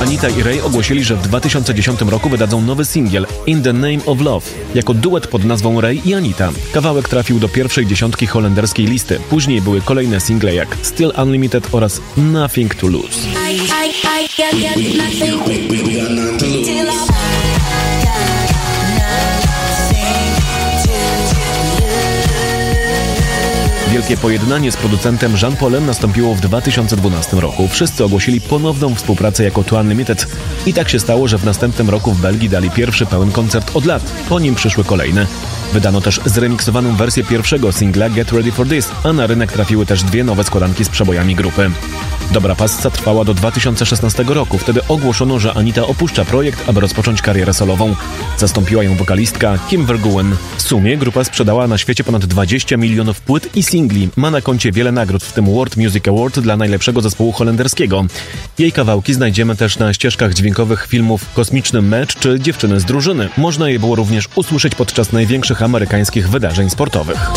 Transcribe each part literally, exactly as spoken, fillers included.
Anita i Ray ogłosili, że w dwa tysiące dziesiątym roku wydadzą nowy singiel In the Name of Love jako duet pod nazwą Ray i Anita. Kawałek trafił do pierwszej dziesiątki holenderskiej listy. Później były kolejne single jak Still Unlimited oraz Nothing to Lose. Wielkie pojednanie z producentem Jean Paulem nastąpiło w dwa tysiące dwunastym roku. Wszyscy ogłosili ponowną współpracę jako Two Unlimited. I tak się stało, że w następnym roku w Belgii dali pierwszy pełen koncert od lat. Po nim przyszły kolejne. Wydano też zremiksowaną wersję pierwszego singla Get Ready for This, a na rynek trafiły też dwie nowe składanki z przebojami grupy. Dobra passa trwała do dwa tysiące szesnastego roku. Wtedy ogłoszono, że Anita opuszcza projekt, aby rozpocząć karierę solową. Zastąpiła ją wokalistka Kim Vergoen. W sumie grupa sprzedała na świecie ponad dwadzieścia milionów płyt i singli. Ma na koncie wiele nagród, w tym World Music Award dla najlepszego zespołu holenderskiego. Jej kawałki znajdziemy też na ścieżkach dźwiękowych filmów Kosmiczny Mecz czy Dziewczyny z drużyny. Można je było również usłyszeć podczas największych amerykańskich wydarzeń sportowych.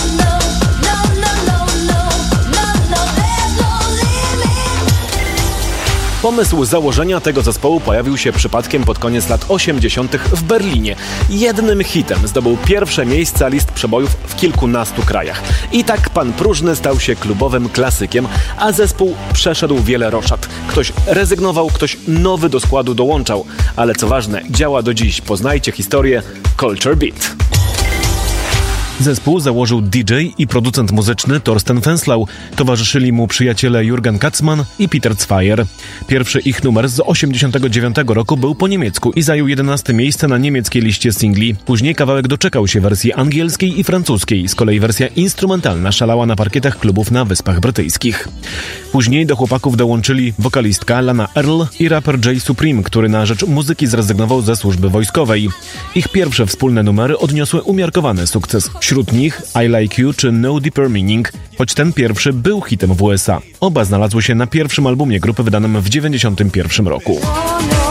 Pomysł założenia tego zespołu pojawił się przypadkiem pod koniec lat osiemdziesiątych w Berlinie. Jednym hitem zdobył pierwsze miejsca list przebojów w kilkunastu krajach. I tak Pan Próżny stał się klubowym klasykiem, a zespół przeszedł wiele roszad. Ktoś rezygnował, ktoś nowy do składu dołączał. Ale co ważne, działa do dziś. Poznajcie historię Culture Beat. Zespół założył D J i producent muzyczny Thorsten Fenslau. Towarzyszyli mu przyjaciele Jürgen Katzmann i Peter Zweier. Pierwszy ich numer z osiemdziesiątego dziewiątego roku był po niemiecku i zajął jedenaste miejsce na niemieckiej liście singli. Później kawałek doczekał się wersji angielskiej i francuskiej. Z kolei wersja instrumentalna szalała na parkietach klubów na Wyspach Brytyjskich. Później do chłopaków dołączyli wokalistka Lana Earl i raper Jay Supreme, który na rzecz muzyki zrezygnował ze służby wojskowej. Ich pierwsze wspólne numery odniosły umiarkowany sukces. Wśród nich I Like You czy No Deeper Meaning, choć ten pierwszy był hitem w U S A. Oba znalazły się na pierwszym albumie grupy wydanym w dziewięćdziesiątym pierwszym roku.